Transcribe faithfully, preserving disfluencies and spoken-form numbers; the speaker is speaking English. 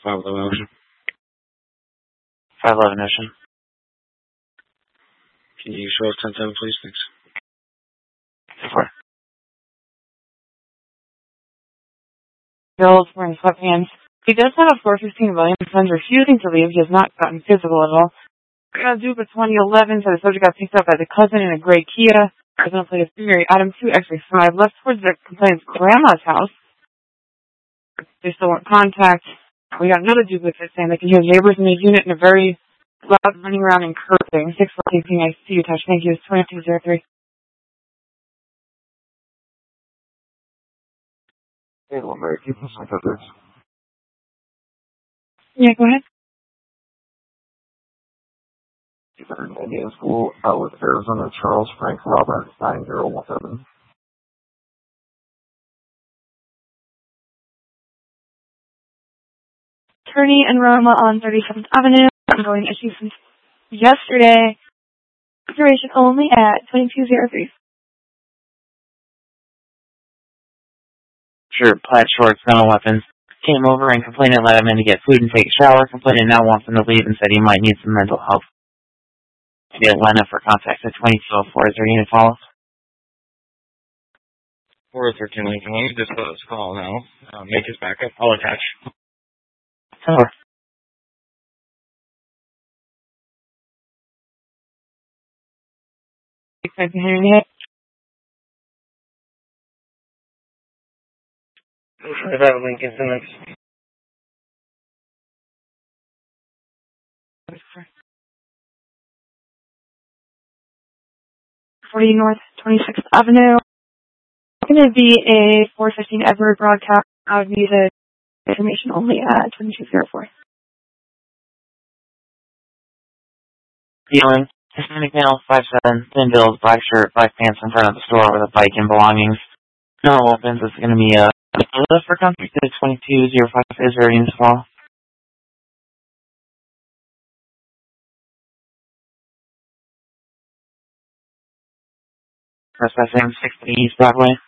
five eleven Ocean. five eleven Ocean. Can you show us ten seven, please? Thanks. four. Bill's wearing sweatpants. He does have a four fifteen Williamson refusing to leave. He has not gotten physical at all. We got a Duke of twenty eleven, so the subject got picked up by the cousin in a gray Kia. Cousin plate is Mary Adam two X-ray five, left towards the complainant's grandma's house. They still want contact. We got another duplicate saying they can hear neighbors in the unit in a very loud running around and cursing. six four eighteen, I see you touch. Thank you. It's twenty-two oh three. Hey, well, Mary, keep this like others. Yeah, go ahead. Indian School, Outlet, Arizona, Charles Frank Robert, nine zero one seven. Attorney and Roma on thirty-seventh Avenue. I'm going to issue since yesterday. Duration only at twenty-two oh three. Shirt, plaid shorts, no weapons. Came over and complainant let him in to get food and take a shower. Complainant now wants him to leave and said he might need some mental help. The Atlanta for contact at twenty-two oh four. Is there any follow-up? four thirteen Lincoln. Let me just let us call now. Uh, make his backup. I'll attach. Over. Can you hear me? About Lincoln's the next. forty North twenty-sixth Avenue. It's going to be a four fifteen Edward broadcast. I would need the information only at twenty-two oh four. Dealing. Hispanic male, five seven, thin bills, black shirt, black pants in front of the store with a bike and belongings. No weapons. It's going to be a uh, for contact at twenty-two oh five. Is there any follow? Processing sixty East Broadway.